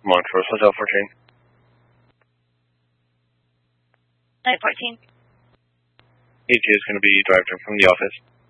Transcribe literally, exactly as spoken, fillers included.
Montrose Hotel fourteen. nine fourteen. E T is going to be driving from the office.